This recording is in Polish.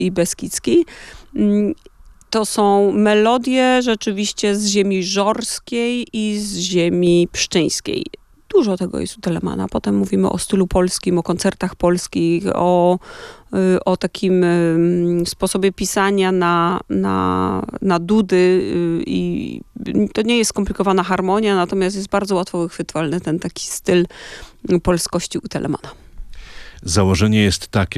i beskidzkiej. To są melodie rzeczywiście z ziemi żorskiej i z ziemi pszczyńskiej. Dużo tego jest u Telemana. Potem mówimy o stylu polskim, o koncertach polskich, o takim sposobie pisania na dudy i to nie jest skomplikowana harmonia, natomiast jest bardzo łatwo wychwytywalny ten taki styl polskości u Telemana. Założenie jest takie,